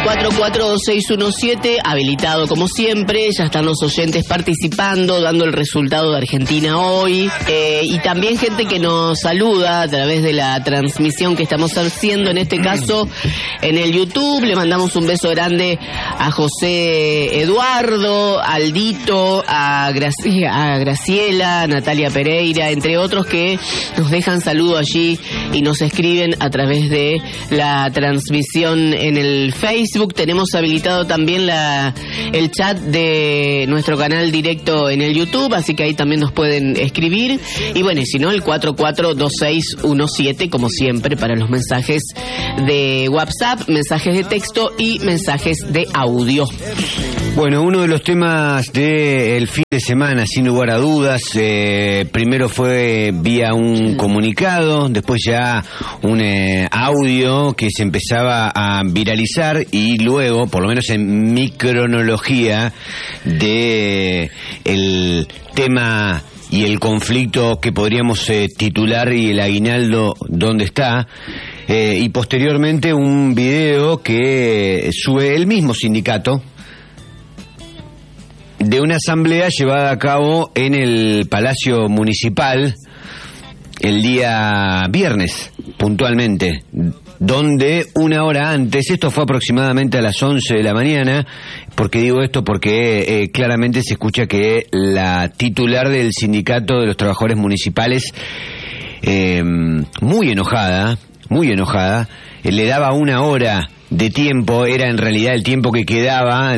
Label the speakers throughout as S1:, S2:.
S1: 442-617, habilitado como siempre. Ya están los oyentes participando, dando el resultado de Argentina hoy. Y también gente que nos saluda a través de la transmisión que estamos haciendo, en este caso en el YouTube. Le mandamos un beso grande a José Eduardo, a Aldito, a Graciela, a Natalia Pereira, entre otros, que nos dejan saludo allí y nos escriben a través de la transmisión en el Facebook. Tenemos habilitado también el chat de nuestro canal directo en el YouTube, así que ahí también nos pueden escribir. Y bueno, y si no, el 442617, como siempre, para los mensajes de WhatsApp, mensajes de texto y mensajes de audio.
S2: Bueno, uno de los temas del fin de semana, sin lugar a dudas, primero fue vía un comunicado, después ya un audio que se empezaba a viralizar, y luego, por lo menos en mi cronología de el tema y el conflicto que podríamos titular, y el aguinaldo ¿dónde está? Y posteriormente un video que sube el mismo sindicato de una asamblea llevada a cabo en el Palacio Municipal el día viernes, puntualmente, donde una hora antes, esto fue aproximadamente a las 11 de la mañana, porque digo esto porque claramente se escucha que la titular del sindicato de los trabajadores municipales, muy enojada, le daba una hora de tiempo, era en realidad el tiempo que quedaba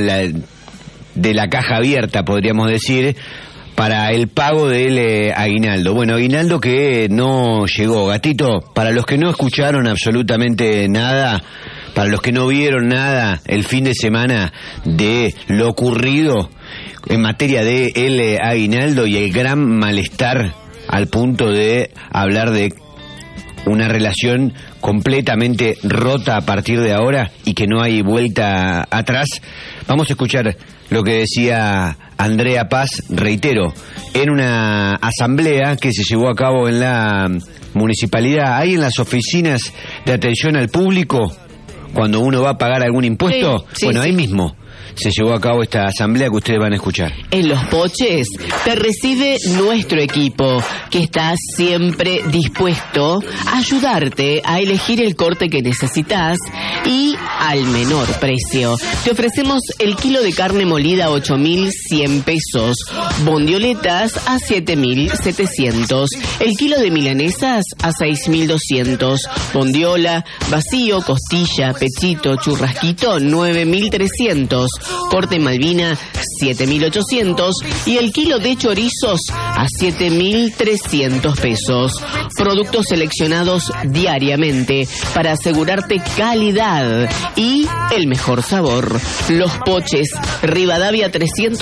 S2: de la caja abierta, podríamos decir, para el pago del aguinaldo. Bueno, aguinaldo que no llegó. Gatito, para los que no escucharon absolutamente nada, para los que no vieron nada el fin de semana de lo ocurrido en materia de el aguinaldo y el gran malestar al punto de hablar de una relación completamente rota a partir de ahora y que no hay vuelta atrás, vamos a escuchar lo que decía Andrea Paz, reitero, en una asamblea que se llevó a cabo en la municipalidad, ahí en las oficinas de atención al público, cuando uno va a pagar algún impuesto, ahí mismo se llevó a cabo esta asamblea que ustedes van a escuchar.
S1: En Los Poches te recibe nuestro equipo, que está siempre dispuesto a ayudarte a elegir el corte que necesitas y al menor precio. Te ofrecemos el kilo de carne molida a 8.100 pesos, bondioletas a 7.700, el kilo de milanesas a 6.200, bondiola, vacío, costilla, pechito, churrasquito, 9.300, corte Malvina 7.800 y el kilo de chorizos a 7.300 pesos. Productos seleccionados diariamente para asegurarte calidad y el mejor sabor. Los Poches, Rivadavia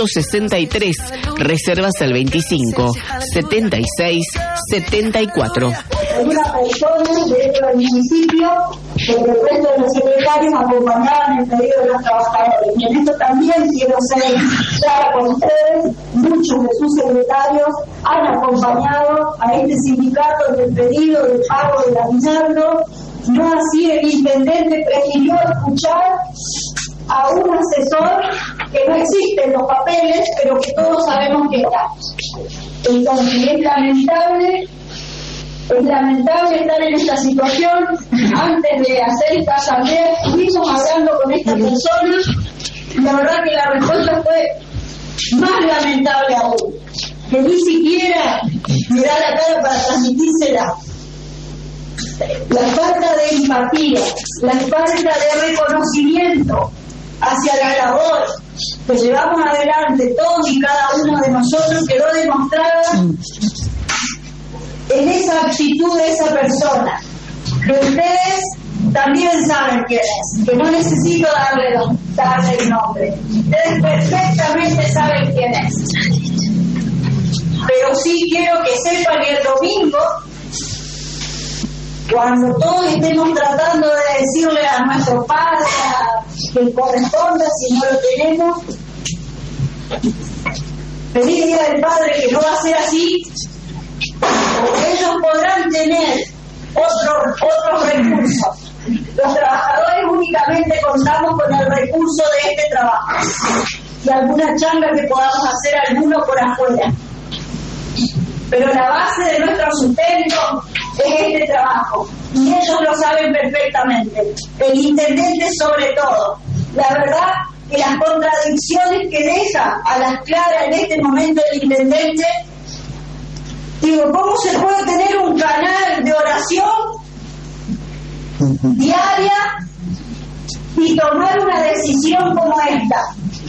S1: 363, reservas al 25 76 74.
S3: Una persona dentro del municipio, porque el resto de los secretarios acompañaban el pedido de los trabajadores. Y en esto también quiero ser clara con ustedes, muchos de sus secretarios han acompañado a este sindicato en el pedido del pago del aguinaldo. No así el intendente prefirió escuchar a un asesor que no existe en los papeles, pero que todos sabemos que está. Entonces es lamentable estar en esta situación. Antes de hacer esta asamblea estuvimos hablando con esta persona y la verdad que la respuesta fue más lamentable aún, que ni siquiera me da la cara para transmitírsela. La falta de empatía, la falta de reconocimiento hacia la labor que llevamos adelante todos y cada uno de nosotros quedó demostrada en esa actitud de esa persona, que ustedes también saben quién es, que no necesito darle el nombre, ustedes perfectamente saben quién es, pero sí quiero que sepan que el domingo, cuando todos estemos tratando de decirle a nuestro padre que corresponda si no lo tenemos, feliz día del padre, que no va a ser así. Ellos podrán tener otros recursos, Los trabajadores únicamente contamos con el recurso de este trabajo y alguna changa que podamos hacer alguno por afuera. Pero la base de nuestro sustento es este trabajo y ellos lo saben perfectamente, el intendente sobre todo. La verdad que las contradicciones que deja a las claras en este momento el intendente, digo, ¿cómo se puede tener un canal de oración diaria y tomar una decisión como esta?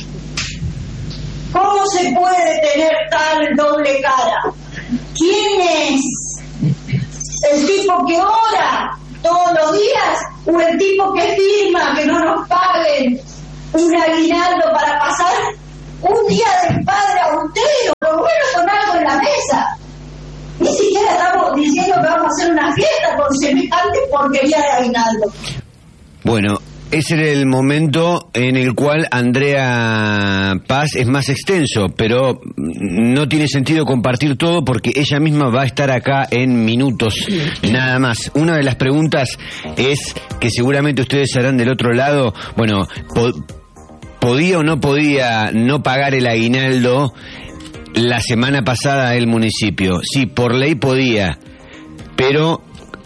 S3: ¿Cómo se puede tener tal doble cara? ¿Quién es? ¿El tipo que ora todos los días o el tipo que firma que no nos paguen un aguinaldo para pasar un día del padre a usted, o por lo menos con algo en la mesa? Ni siquiera estamos diciendo que vamos a hacer una fiesta con semejante porquería de aguinaldo.
S2: Bueno, ese era el momento en el cual Andrea Paz es más extenso, pero no tiene sentido compartir todo porque ella misma va a estar acá en minutos, nada más. Una de las preguntas es, que seguramente ustedes harán del otro lado, bueno, ¿podía o no podía no pagar el aguinaldo la semana pasada el municipio? Sí, por ley podía, pero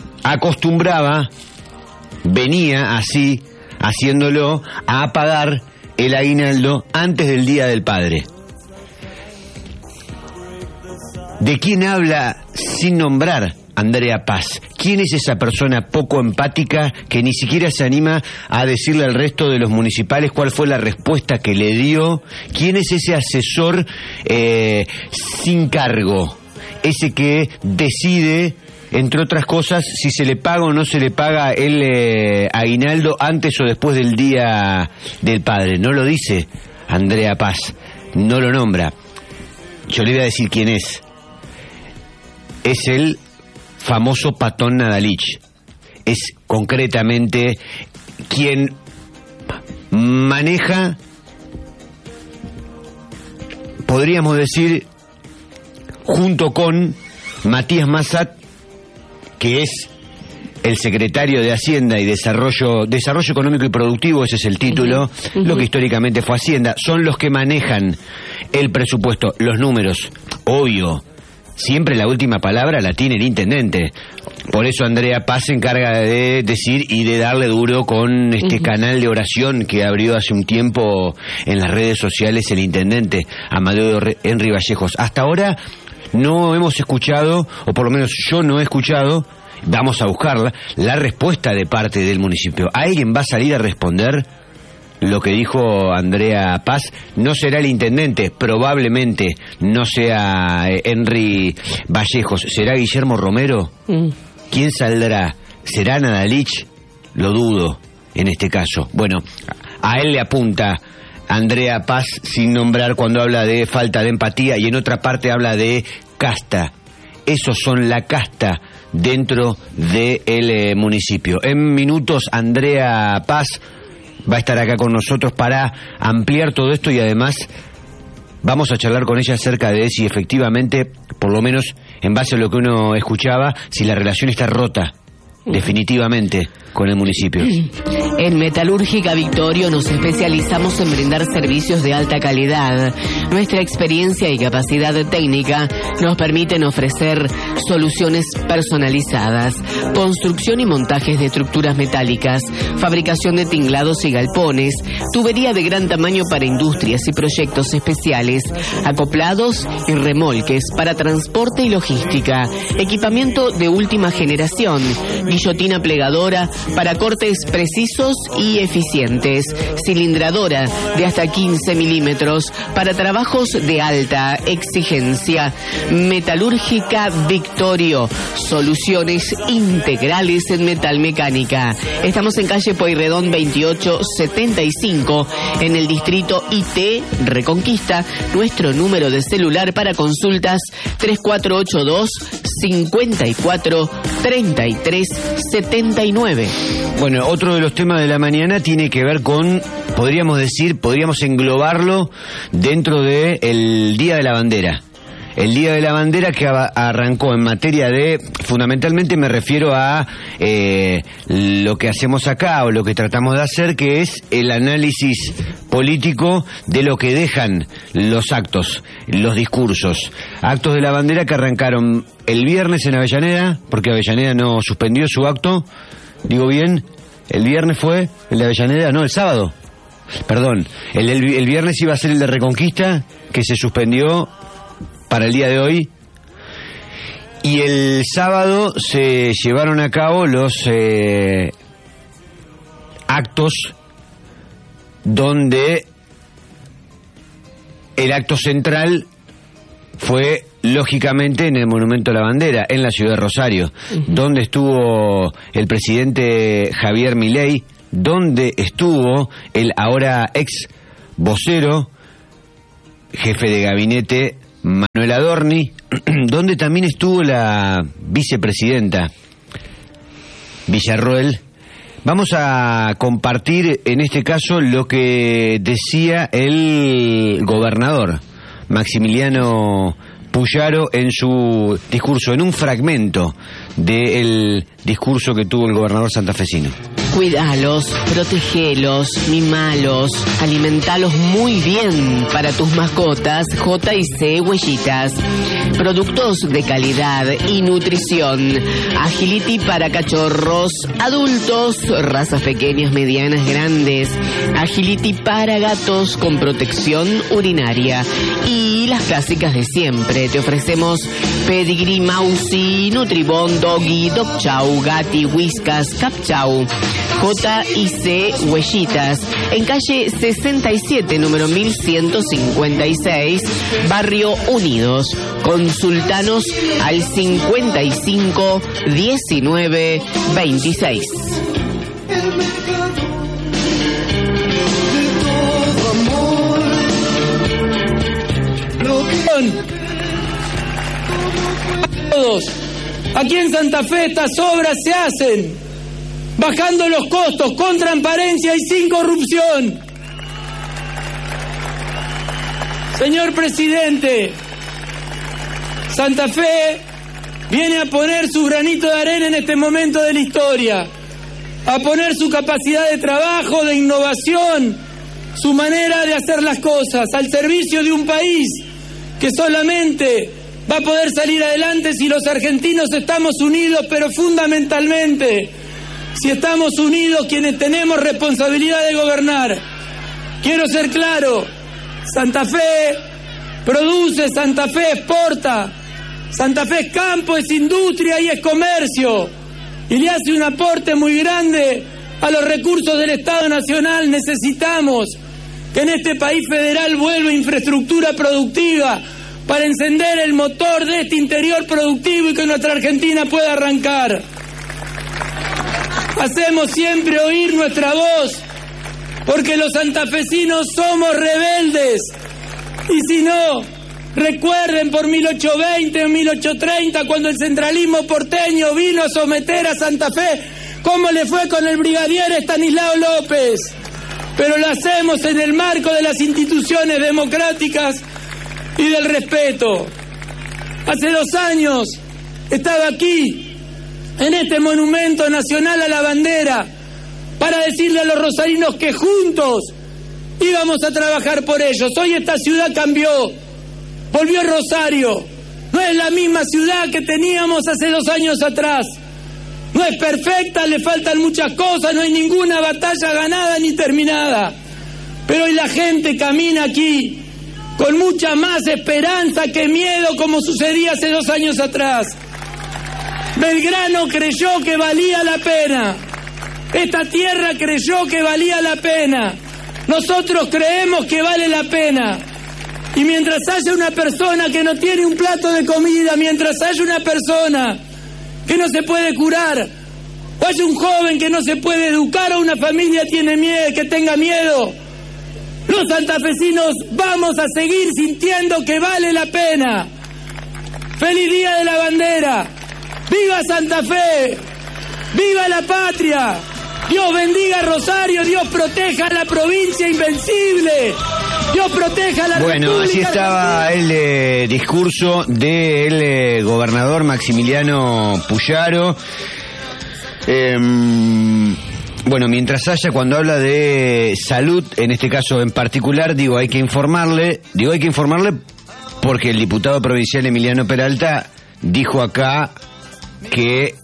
S2: venía así, haciéndolo, a pagar el aguinaldo antes del Día del Padre. ¿De quién habla sin nombrar Andrea Paz? ¿Quién es esa persona poco empática que ni siquiera se anima a decirle al resto de los municipales cuál fue la respuesta que le dio? ¿Quién es ese asesor sin cargo? Ese que decide, entre otras cosas, si se le paga o no se le paga el aguinaldo antes o después del Día del Padre. No lo dice Andrea Paz, no lo nombra. Yo le voy a decir quién es. Es el famoso Patón Nadalich. Es concretamente quien maneja, podríamos decir, junto con Matías Massat, que es el secretario de Hacienda y Desarrollo Económico y Productivo, ese es el título, lo que históricamente fue Hacienda, son los que manejan el presupuesto, los números, obvio. Siempre la última palabra la tiene el intendente. Por eso Andrea Paz se encarga de decir y de darle duro con este canal de oración que abrió hace un tiempo en las redes sociales el intendente Amadeo Henry Vallejos. Hasta ahora no hemos escuchado, o por lo menos yo no he escuchado, vamos a buscarla, la respuesta de parte del municipio. ¿Alguien va a salir a responder lo que dijo Andrea Paz? No será el intendente, probablemente no sea Henry Vallejos. ¿Será Guillermo Romero? ¿Quién saldrá? ¿Será Nadalich? Lo dudo en este caso. Bueno, a él le apunta Andrea Paz sin nombrar cuando habla de falta de empatía, y en otra parte habla de casta. Esos son la casta dentro del municipio. En minutos Andrea Paz va a estar acá con nosotros para ampliar todo esto, y además vamos a charlar con ella acerca de si efectivamente, por lo menos en base a lo que uno escuchaba, si la relación está rota definitivamente con el municipio.
S1: En Metalúrgica Victorio nos especializamos en brindar servicios de alta calidad. Nuestra experiencia y capacidad técnica nos permiten ofrecer soluciones personalizadas, construcción y montajes de estructuras metálicas, fabricación de tinglados y galpones, tubería de gran tamaño para industrias y proyectos especiales, acoplados y remolques para transporte y logística, equipamiento de última generación, guillotina plegadora para cortes precisos y eficientes, cilindradora de hasta 15 milímetros para trabajos de alta exigencia. Metalúrgica Victorio, soluciones integrales en metalmecánica. Estamos en calle Pueyrredón 2875, en el distrito IT Reconquista. Nuestro número de celular para consultas 3482 54 33 79.
S2: Bueno, otro de los temas de la mañana tiene que ver con, podríamos englobarlo dentro del Día de la Bandera. el Día de la Bandera, que arrancó en materia de, fundamentalmente me refiero a lo que hacemos acá o lo que tratamos de hacer, que es el análisis político de lo que dejan los actos, los discursos. Actos de la bandera que arrancaron el viernes en Avellaneda, porque Avellaneda no suspendió su acto, digo bien, el viernes fue el de Avellaneda, no, el sábado. Perdón, el viernes iba a ser el de Reconquista, que se suspendió para el día de hoy, y el sábado se llevaron a cabo los actos donde el acto central fue lógicamente en el Monumento a la Bandera, en la ciudad de Rosario, donde estuvo el presidente Javier Milei, donde estuvo el ahora ex vocero, jefe de gabinete Manuel Adorni, donde también estuvo la vicepresidenta Villarroel. Vamos a compartir en este caso lo que decía el gobernador Maximiliano Puyaro en su discurso, en un fragmento del discurso que tuvo el gobernador santafesino.
S1: Cuidalos, protegelos, mimalos, alimentalos muy bien para tus mascotas. J&C Huellitas. Productos de calidad y nutrición. Agility para cachorros, adultos, razas pequeñas, medianas, grandes. Agility para gatos con protección urinaria. Y las clásicas de siempre. Te ofrecemos Pedigree, Mausi, Nutribón, Doggy, Dog Chow, Gatti, Whiskas, Cap Chow. J&C Huellitas, en calle 67, número 1156, Barrio Unidos. Consultanos al 55 19 26.
S4: Todos. Aquí en Santa Fe estas obras se hacen bajando los costos, con transparencia y sin corrupción. Señor presidente, Santa Fe viene a poner su granito de arena en este momento de la historia, a poner su capacidad de trabajo, de innovación, su manera de hacer las cosas al servicio de un país que solamente va a poder salir adelante si los argentinos estamos unidos, pero fundamentalmente si estamos unidos quienes tenemos responsabilidad de gobernar. Quiero ser claro, Santa Fe produce, Santa Fe exporta, Santa Fe es campo, es industria y es comercio, y le hace un aporte muy grande a los recursos del Estado Nacional. Necesitamos que en este país federal vuelva infraestructura productiva para encender el motor de este interior productivo y que nuestra Argentina pueda arrancar. Hacemos siempre oír nuestra voz, porque los santafesinos somos rebeldes. Y si no, recuerden por 1820 o 1830, cuando el centralismo porteño vino a someter a Santa Fe, cómo le fue con el brigadier Estanislao López. Pero lo hacemos en el marco de las instituciones democráticas y del respeto. Hace 2 años estaba aquí, en este monumento nacional a la bandera, para decirle a los rosarinos que juntos íbamos a trabajar por ellos. Hoy esta ciudad cambió, volvió Rosario, no es la misma ciudad que teníamos hace 2 años atrás. No es perfecta, le faltan muchas cosas, no hay ninguna batalla ganada ni terminada, pero hoy la gente camina aquí con mucha más esperanza que miedo, como sucedía hace 2 años atrás. Belgrano creyó que valía la pena, esta tierra creyó que valía la pena, nosotros creemos que vale la pena. Y mientras haya una persona que no tiene un plato de comida, mientras haya una persona que no se puede curar, o haya un joven que no se puede educar, o una familia tiene miedo, que tenga miedo, los santafesinos vamos a seguir sintiendo que vale la pena. ¡Feliz Día de la Bandera! ¡Viva Santa Fe! ¡Viva la patria! Dios bendiga a Rosario, Dios proteja a la provincia invencible. Dios proteja a la
S2: Bueno,
S4: República
S2: así estaba
S4: Argentina.
S2: el discurso del gobernador Maximiliano Puyaro. Bueno, mientras haya, cuando habla de salud, en este caso en particular, hay que informarle porque el diputado provincial Emiliano Peralta dijo acá que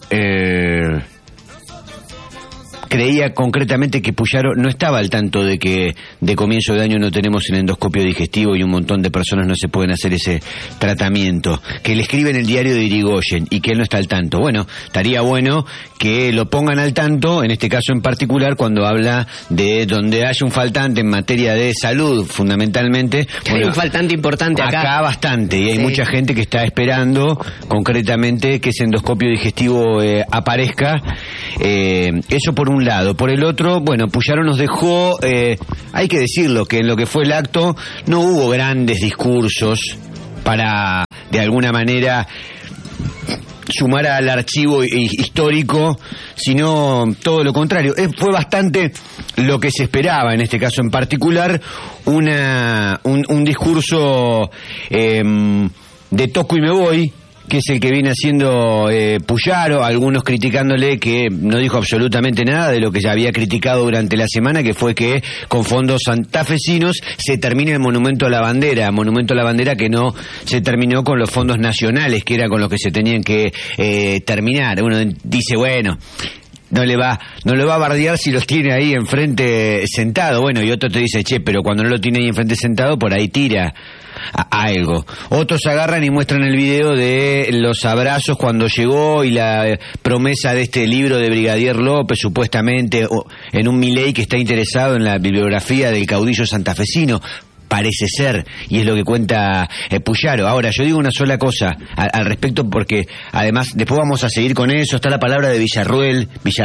S2: creía concretamente que Puyaro no estaba al tanto de que de comienzo de año no tenemos el endoscopio digestivo y un montón de personas no se pueden hacer ese tratamiento, que le escribe en el diario de Irigoyen y que él no está al tanto. Bueno, estaría bueno que lo pongan al tanto, en este caso en particular, cuando habla de donde haya un faltante en materia de salud, fundamentalmente.
S1: Hay un faltante importante acá.
S2: Acá bastante, y hay
S1: Sí.
S2: mucha gente que está esperando concretamente que ese endoscopio digestivo aparezca. Eso por un lado. Por el otro, bueno, Puyaro nos dejó, hay que decirlo, que en lo que fue el acto no hubo grandes discursos para, de alguna manera, sumar al archivo histórico, sino todo lo contrario. Fue bastante lo que se esperaba, en este caso en particular, un discurso de toco y me voy, que es el que viene haciendo Puyaro, algunos criticándole que no dijo absolutamente nada de lo que ya había criticado durante la semana, que fue que con fondos santafesinos se termina el Monumento a la Bandera que no se terminó con los fondos nacionales, que era con los que se tenían que terminar. Uno dice, bueno, no le va a bardear si los tiene ahí enfrente sentado. Bueno, y otro te dice, che, pero cuando no lo tiene ahí enfrente sentado, por ahí tira a algo. Otros agarran y muestran el video de los abrazos cuando llegó y la promesa de este libro de Brigadier López, supuestamente en un Milei que está interesado en la bibliografía del caudillo santafesino. Parece ser, y es lo que cuenta Puyaro. Ahora, yo digo una sola cosa al respecto, porque además después vamos a seguir con eso. Está la palabra de Villarruel,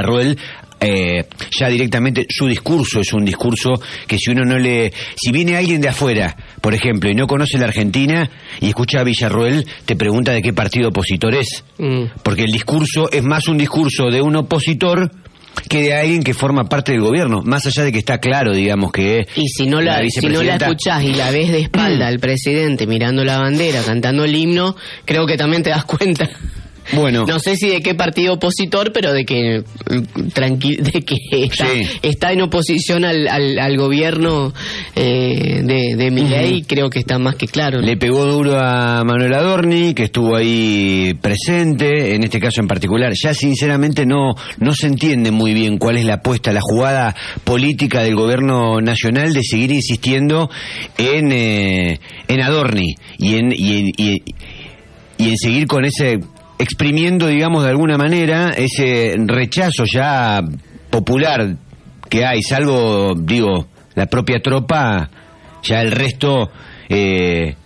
S2: ya directamente su discurso es un discurso que si viene alguien de afuera, por ejemplo, y no conoce la Argentina y escucha a Villarruel, te pregunta de qué partido opositor es, porque el discurso es más un discurso de un opositor que de alguien que forma parte del gobierno, más allá de que está claro, digamos, que
S1: y si no la escuchás y la ves de espalda al presidente mirando la bandera, cantando el himno, creo que también te das cuenta.
S2: Bueno,
S1: no sé si de qué partido opositor, pero de que está en oposición al gobierno de Milei, creo que está más que claro.
S2: Le pegó duro a Manuel Adorni, que estuvo ahí presente, en este caso en particular. Ya sinceramente no se entiende muy bien cuál es la apuesta, la jugada política del gobierno nacional de seguir insistiendo en Adorni y en seguir con ese, exprimiendo, digamos, de alguna manera ese rechazo ya popular que hay, salvo, la propia tropa, ya el resto le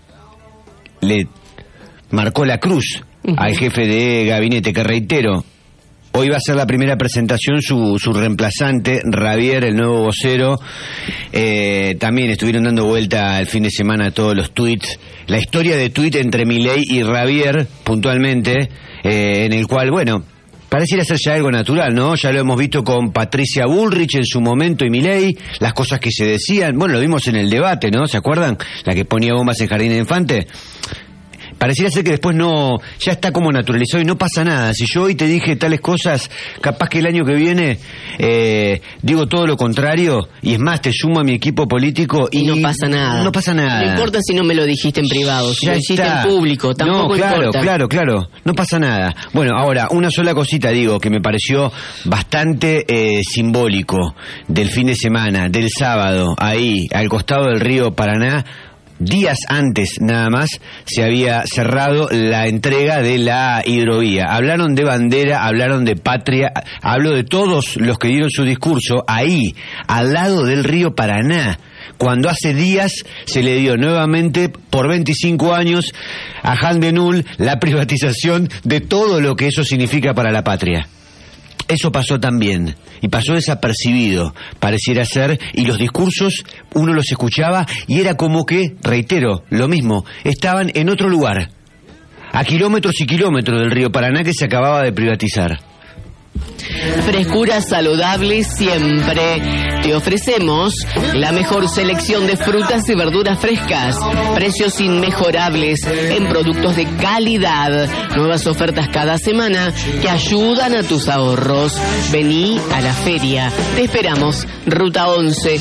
S2: marcó la cruz al jefe de gabinete, que reitero, hoy va a ser la primera presentación su reemplazante, Ravier, el nuevo vocero. También estuvieron dando vuelta el fin de semana todos los tweets, la historia de tweet entre Milei y Ravier, puntualmente, en el cual, bueno, pareciera ser ya algo natural, ¿no? Ya lo hemos visto con Patricia Bullrich en su momento y Milei, las cosas que se decían, bueno, lo vimos en el debate, ¿no? ¿Se acuerdan? La que ponía bombas en Jardín de Infante. Pareciera ser que después ya está como naturalizado y no pasa nada. Si yo hoy te dije tales cosas, capaz que el año que viene digo todo lo contrario, y es más, te sumo a mi equipo político y
S1: no pasa nada.
S2: No pasa nada.
S1: No importa si no me lo dijiste en privado, si
S2: ya
S1: lo hiciste
S2: está.
S1: en público, tampoco importa.
S2: Claro, no pasa nada. Bueno, ahora, una sola cosita que me pareció bastante simbólico del fin de semana, del sábado, ahí, al costado del río Paraná. Días antes, nada más, se había cerrado la entrega de la hidrovía. Hablaron de bandera, hablaron de patria, habló de todos los que dieron su discurso ahí, al lado del río Paraná, cuando hace días se le dio nuevamente, por 25 años, a Jan de Null la privatización de todo lo que eso significa para la patria. Eso pasó también, y pasó desapercibido, pareciera ser, y los discursos uno los escuchaba y era como que, reitero, lo mismo, estaban en otro lugar, a kilómetros y kilómetros del río Paraná que se acababa de privatizar.
S1: frescura saludable siempre. Te ofrecemos la mejor selección de frutas y verduras frescas, precios inmejorables en productos de calidad, nuevas ofertas cada semana que ayudan a tus ahorros. Vení a la feria. Te esperamos, Ruta 11,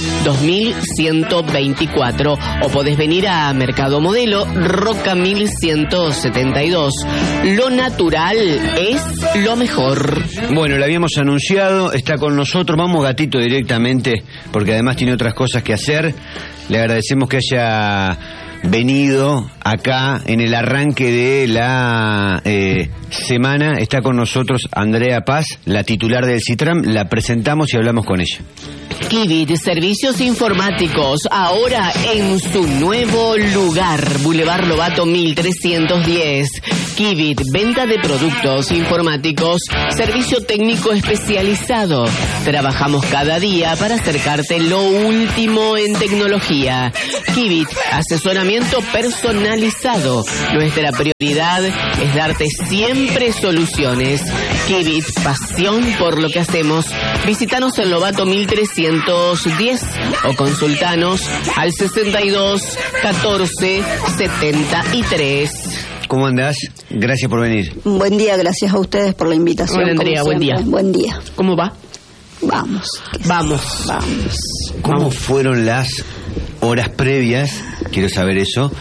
S1: 2124, o podés venir a Mercado Modelo, Roca 1172. Lo natural es lo mejor.
S2: Bueno, lo habíamos anunciado, está con nosotros. Vamos, Gatito, directamente, porque además tiene otras cosas que hacer. Le agradecemos que haya venido acá en el arranque de la semana. Está con nosotros Andrea Paz, la titular del Citram. La presentamos y hablamos con ella.
S1: Kivit, servicios informáticos, ahora en su nuevo lugar, Boulevard Lobato 1310. Kivit, venta de productos informáticos, servicio técnico especializado. Trabajamos cada día para acercarte lo último en tecnología. Kivit, asesoramiento personalizado. Nuestra prioridad es darte siempre soluciones. Kivit, pasión por lo que hacemos. Visítanos en Lobato 1310 o consultanos al 62 14 73.
S2: ¿Cómo andás? Gracias por venir.
S5: Buen día, gracias a ustedes por la invitación.
S1: Hola, Andrea, buen día.
S5: Buen día.
S1: ¿Cómo va?
S5: Vamos.
S1: Vamos.
S2: ¿Cómo fueron las horas previas, quiero saber eso,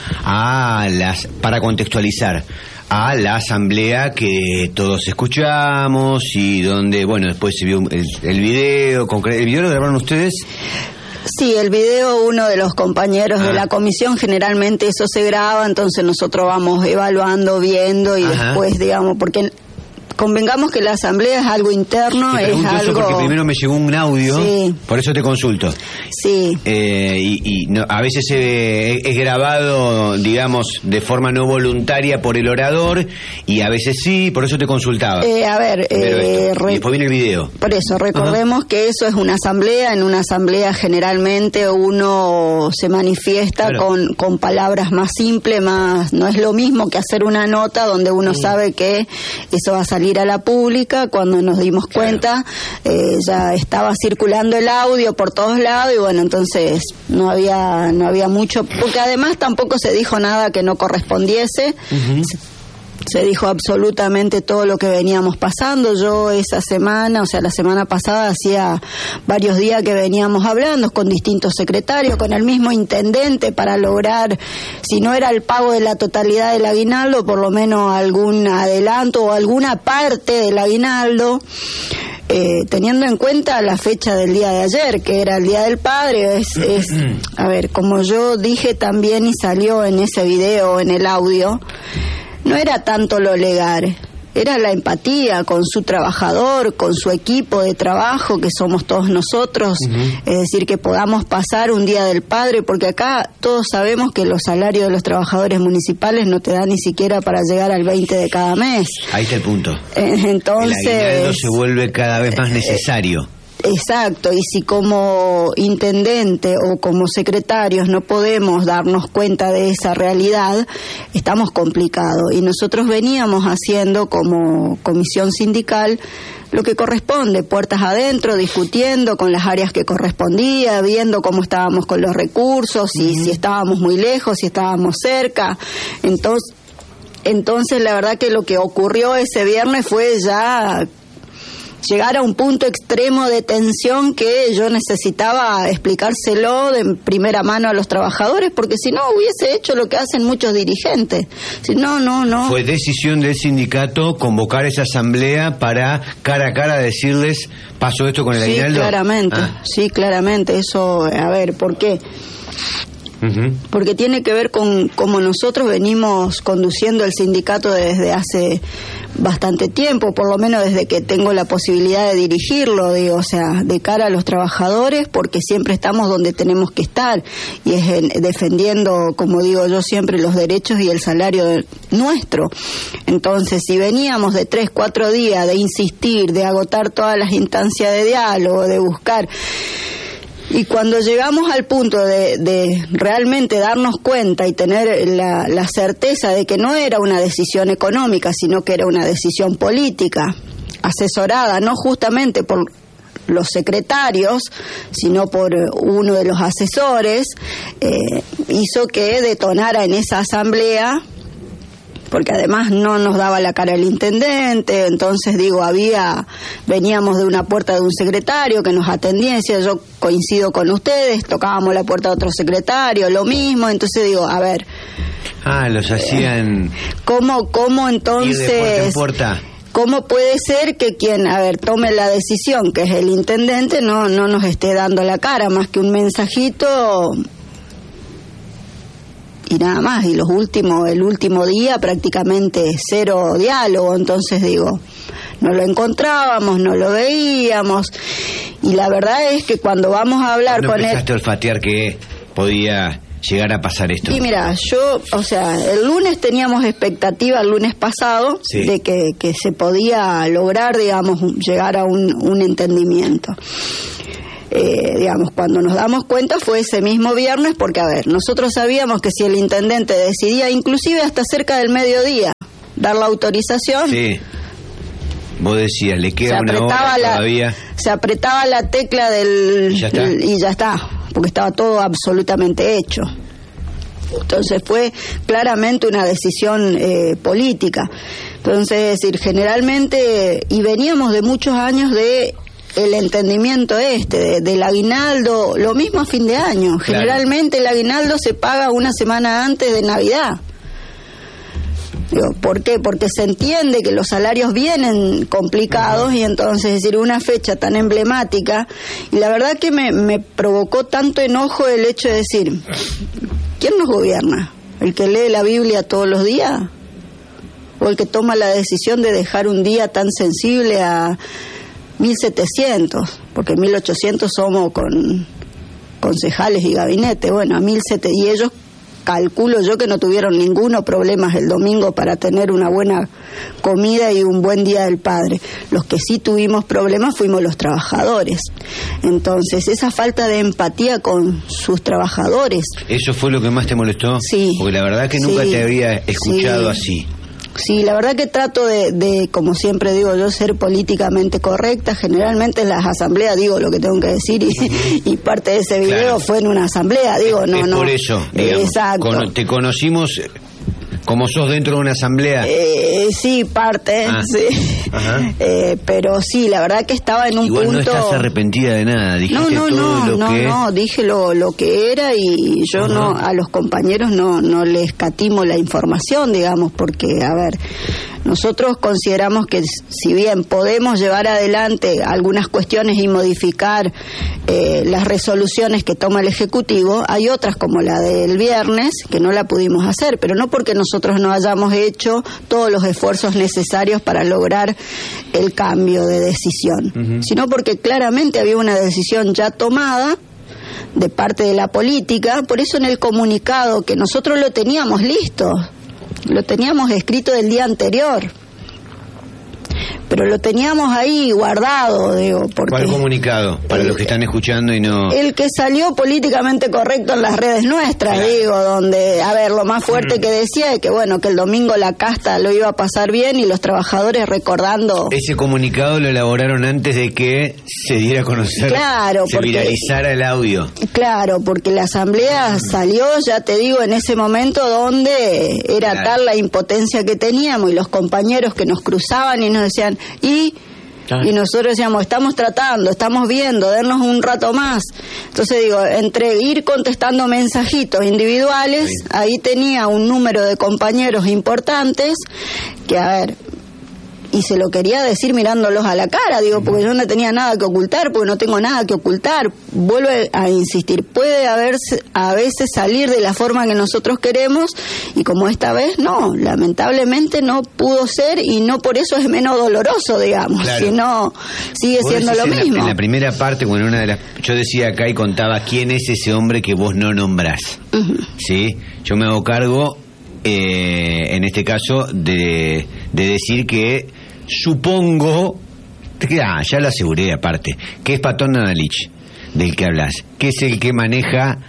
S2: para contextualizar, a la asamblea que todos escuchamos y donde, bueno, después se vio el video? ¿El video lo grabaron ustedes?
S5: Sí, el video, uno de los compañeros de la comisión, generalmente eso se graba, entonces nosotros vamos evaluando, viendo y después, digamos, porque convengamos que la asamblea es algo interno, es algo...
S2: Porque primero me llegó un audio,
S5: sí.
S2: Por eso te consulto.
S5: Sí.
S2: Y no, a veces es grabado, digamos, de forma no voluntaria por el orador, y a veces sí, por eso te consultaba.
S5: Y
S2: después viene el video.
S5: Por eso, recordemos que eso es una asamblea. En una asamblea generalmente uno se manifiesta con palabras más simples, no es lo mismo que hacer una nota donde uno sabe que eso va a salir a la pública. Cuando nos dimos cuenta, ya estaba circulando el audio por todos lados y bueno, entonces no había mucho, porque además tampoco se dijo nada que no correspondiese. Se dijo absolutamente todo lo que veníamos pasando. Yo esa semana, o sea, la semana pasada, hacía varios días que veníamos hablando con distintos secretarios, con el mismo intendente, para lograr, si no era el pago de la totalidad del aguinaldo, por lo menos algún adelanto o alguna parte del aguinaldo. Teniendo en cuenta la fecha del día de ayer, que era el Día del Padre, a ver, como yo dije también y salió en ese video, en el audio, no era tanto lo legal, era la empatía con su trabajador, con su equipo de trabajo, que somos todos nosotros, es decir, que podamos pasar un Día del Padre, porque acá todos sabemos que los salarios de los trabajadores municipales no te dan ni siquiera para llegar al 20 de cada mes.
S2: Ahí está el punto.
S5: Entonces,
S2: el aguinaldo se vuelve cada vez más necesario.
S5: Exacto, y si como intendente o como secretarios no podemos darnos cuenta de esa realidad, estamos complicados. Y nosotros veníamos haciendo como comisión sindical lo que corresponde, puertas adentro, discutiendo con las áreas que correspondía, viendo cómo estábamos con los recursos, si estábamos muy lejos, si estábamos cerca. Entonces la verdad que lo que ocurrió ese viernes fue ya llegar a un punto extremo de tensión que yo necesitaba explicárselo de primera mano a los trabajadores, porque si no hubiese hecho lo que hacen muchos dirigentes. Si no.
S2: Fue decisión del sindicato convocar esa asamblea para cara a cara decirles, pasó esto con el aguinaldo.
S5: Sí, claramente. Eso, a ver, ¿por qué? Porque tiene que ver con cómo nosotros venimos conduciendo el sindicato desde hace bastante tiempo, por lo menos desde que tengo la posibilidad de dirigirlo, o sea, de cara a los trabajadores, porque siempre estamos donde tenemos que estar, y es defendiendo, como digo yo siempre, los derechos y el salario nuestro. Entonces, si veníamos de 3-4 días de insistir, de agotar todas las instancias de diálogo, de buscar... Y cuando llegamos al punto de realmente darnos cuenta y tener la certeza de que no era una decisión económica, sino que era una decisión política, asesorada no justamente por los secretarios, sino por uno de los asesores, hizo que detonara en esa asamblea, porque además no nos daba la cara el intendente. Entonces veníamos de una puerta de un secretario que nos atendía y decía, yo coincido con ustedes, tocábamos la puerta de otro secretario, lo mismo. Entonces digo, a ver,
S2: los hacían
S5: ¿cómo entonces
S2: ir de puerta en puerta?
S5: ¿Cómo puede ser que quien, tome la decisión, que es el intendente, no nos esté dando la cara, más que un mensajito y nada más? Y el último día prácticamente cero diálogo. Entonces digo, no lo encontrábamos, no lo veíamos, y la verdad es que cuando vamos a hablar con él... ¿No
S2: empezaste a olfatear que podía llegar a pasar esto?
S5: Y mira, el lunes teníamos expectativa, el lunes pasado, sí, de que se podía lograr, digamos, llegar a un entendimiento. Cuando nos damos cuenta fue ese mismo viernes, porque, nosotros sabíamos que si el intendente decidía, inclusive hasta cerca del mediodía, dar la autorización... Sí.
S2: Vos decías, le queda una hora todavía.
S5: Se apretaba la tecla y ya está, porque estaba todo absolutamente hecho. Entonces fue claramente una decisión política. Entonces, es decir, generalmente, y veníamos de muchos años de el entendimiento del aguinaldo, lo mismo a fin de año. Claro. Generalmente el aguinaldo se paga una semana antes de Navidad. ¿Por qué? Porque se entiende que los salarios vienen complicados, y entonces, es decir, una fecha tan emblemática, y la verdad que me provocó tanto enojo el hecho de decir, ¿quién nos gobierna? ¿El que lee la Biblia todos los días? ¿O el que toma la decisión de dejar un día tan sensible a 1.700? Porque 1.800 somos con concejales y gabinete, a 1.700, y ellos... calculo yo que no tuvieron ninguno problemas el domingo para tener una buena comida y un buen Día del Padre. Los que sí tuvimos problemas fuimos los trabajadores. Entonces, esa falta de empatía con sus trabajadores.
S2: ¿Eso fue lo que más te molestó?
S5: Sí.
S2: Porque la verdad que nunca te había escuchado así.
S5: Sí, la verdad que trato de, como siempre digo yo, ser políticamente correcta. Generalmente en las asambleas digo lo que tengo que decir, y parte de ese video fue en una asamblea. Digo, no.
S2: Por eso, digamos,
S5: exacto.
S2: Te conocimos como sos dentro de una asamblea.
S5: Sí, parte, sí. Ajá. Pero sí, la verdad que estaba en un
S2: Igual
S5: punto...
S2: no estás arrepentida de nada, dijiste
S5: No, dije lo que era, y yo a los compañeros no les escatimo la información, digamos, porque, nosotros consideramos que si bien podemos llevar adelante algunas cuestiones y modificar las resoluciones que toma el Ejecutivo, hay otras como la del viernes que no la pudimos hacer, pero no porque nosotros no hayamos hecho todos los esfuerzos necesarios para lograr el cambio de decisión, sino porque claramente había una decisión ya tomada de parte de la política. Por eso en el comunicado, que nosotros lo teníamos listo, lo teníamos escrito del día anterior, pero lo teníamos ahí guardado, porque...
S2: ¿Cuál comunicado? Para los que están escuchando y no...
S5: El que salió políticamente correcto en las redes nuestras, donde, lo más fuerte que decía es que, que el domingo la casta lo iba a pasar bien, y los trabajadores recordando...
S2: Ese comunicado lo elaboraron antes de que se diera a conocer, se viralizara el audio.
S5: Claro, porque la asamblea salió, ya te digo, en ese momento donde era tal la impotencia que teníamos, y los compañeros que nos cruzaban y nos decían, y nosotros decíamos, estamos tratando, estamos viendo, dennos un rato más. Entonces entre ir contestando mensajitos individuales, ahí tenía un número de compañeros importantes que, y se lo quería decir mirándolos a la cara, porque yo no tenía nada que ocultar, porque no tengo nada que ocultar. Vuelvo a insistir, puede a veces salir de la forma que nosotros queremos, y como esta vez no, lamentablemente no pudo ser, y no por eso es menos doloroso, digamos, sino sigue siendo lo mismo.
S2: En la primera parte, yo decía acá y contaba quién es ese hombre que vos no nombrás, ¿sí? Yo me hago cargo, en este caso, de decir que supongo, ya lo aseguré aparte, que es Patón Nadalich, del que hablas, que es el que maneja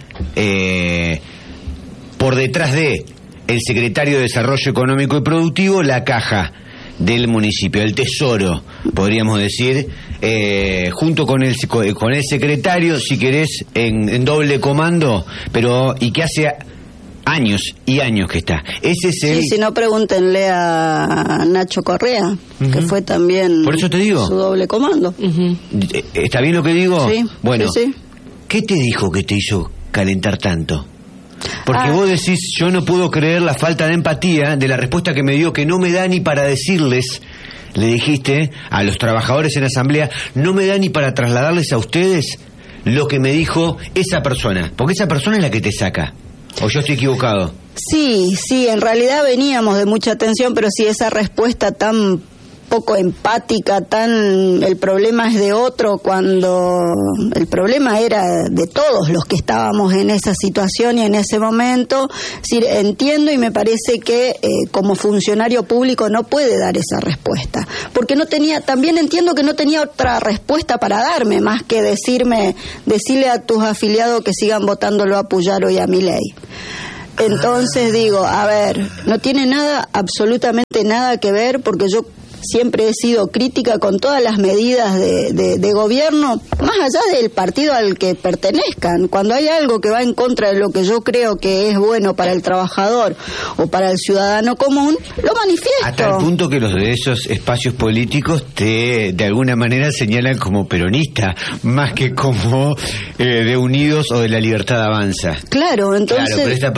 S2: por detrás de el secretario de Desarrollo Económico y Productivo la caja del municipio, el tesoro, podríamos decir, junto con el secretario, si querés, en doble comando, pero y que hace años y años que está. Ese es el...
S5: Sí, si no, pregúntenle a Nacho Correa, que fue también...
S2: Por eso te digo.
S5: Su doble comando.
S2: ¿Está bien lo que digo?
S5: Sí.
S2: Bueno,
S5: sí.
S2: ¿Qué te dijo que te hizo calentar tanto? Porque vos decís, yo no puedo creer la falta de empatía de la respuesta que me dio, que no me da ni para decirles, le dijiste a los trabajadores en asamblea, no me da ni para trasladarles a ustedes lo que me dijo esa persona, porque esa persona es la que te saca. ¿O yo estoy equivocado?
S5: Sí, en realidad veníamos de mucha tensión, pero sí, esa respuesta tan poco empática, el problema es de otro, cuando el problema era de todos los que estábamos en esa situación y en ese momento. Sí, entiendo y me parece que como funcionario público no puede dar esa respuesta, porque también entiendo que no tenía otra respuesta para darme, más que decirle a tus afiliados que sigan votándolo a Puyaro y a Milei. Entonces digo, a ver, no tiene absolutamente nada que ver, porque yo siempre he sido crítica con todas las medidas de gobierno, más allá del partido al que pertenezcan. Cuando hay algo que va en contra de lo que yo creo que es bueno para el trabajador o para el ciudadano común, lo manifiesto.
S2: Hasta el punto que los de esos espacios políticos te, de alguna manera, señalan como peronista, más que como de Unidos o de La Libertad Avanza.
S5: Claro, entonces...
S2: Claro, pero